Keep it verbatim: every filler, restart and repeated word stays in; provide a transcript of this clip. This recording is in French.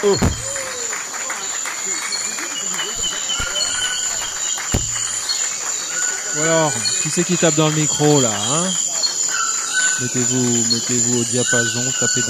Oh. Ou alors, qui c'est qui tape dans le micro là, hein? Mettez-vous, mettez-vous au diapason, tapez dans